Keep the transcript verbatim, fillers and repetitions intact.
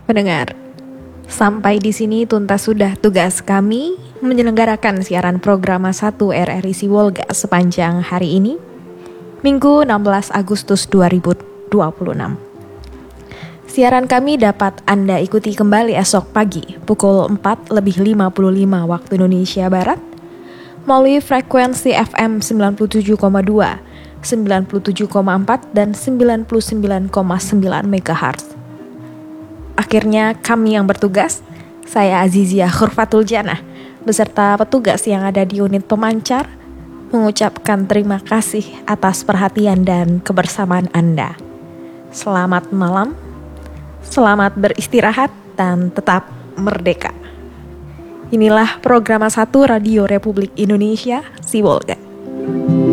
Pendengar, sampai di sini tuntas sudah tugas kami menyelenggarakan siaran program satu R R I Sibolga sepanjang hari ini, Minggu enam belas Agustus dua ribu dua puluh enam. Siaran kami dapat Anda ikuti kembali esok pagi pukul empat lebih lima puluh lima waktu Indonesia Barat melalui frekuensi F M sembilan puluh tujuh koma dua, sembilan puluh tujuh koma empat, dan sembilan puluh sembilan koma sembilan megahertz. Akhirnya kami yang bertugas, saya Azizia Khurfatul Janah, beserta petugas yang ada di unit pemancar, mengucapkan terima kasih atas perhatian dan kebersamaan Anda. Selamat malam, selamat beristirahat, dan tetap merdeka. Inilah program satu Radio Republik Indonesia, Sibolga.